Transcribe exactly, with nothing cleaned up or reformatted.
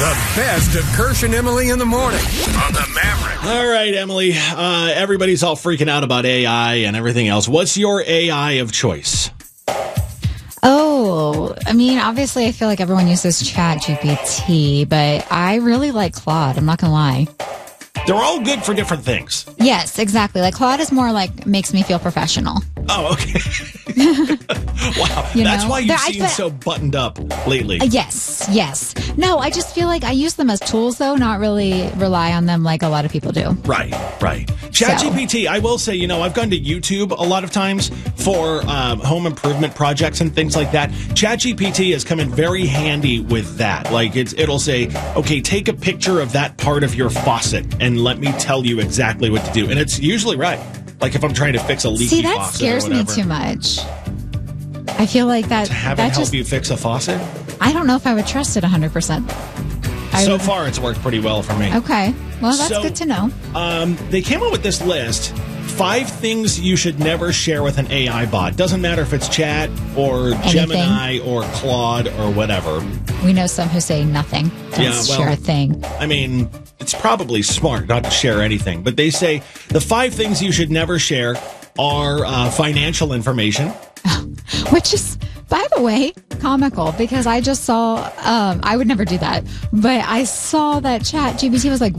The best of Kirsch and Emily in the morning on the Maverick. All right, Emily. Uh, everybody's all freaking out about A I and everything else. What's your A I of choice? Oh, I mean, obviously, I feel like everyone uses Chat G P T, but I really like Claude. I'm not going to lie. They're all good for different things. Yes, exactly. Like Claude is more like makes me feel professional. Oh, okay. Wow. You That's know? why you've They're- I seen bet- so buttoned up lately. Uh, yes, yes. No, I just feel like I use them as tools, though, not really rely on them like a lot of people do. Right, right. ChatGPT, I will say, you know, I've gone to YouTube a lot of times for um, home improvement projects and things like that. ChatGPT has come in very handy with that. Like, it's, it'll say, okay, take a picture of that part of your faucet and let me tell you exactly what to do. And it's usually right. Like if I'm trying to fix a leaky See, that faucet scares or me whatever. too much. I feel like that. To have that it help just, you fix a faucet? I don't know if I would trust it one hundred percent. I So would- far, it's worked pretty well for me. Okay. Well, that's So, good to know. Um, they came up with this list. Five things you should never share with an A I bot. Doesn't matter if it's Chat or Anything. Gemini or Claude or whatever. We know some who say nothing. Don't Yeah, well- share a thing. I mean, it's probably smart not to share anything, but they say the five things you should never share are uh, financial information. Which is, by the way, comical because I just saw, um, I would never do that, but I saw that Chat G P T was like,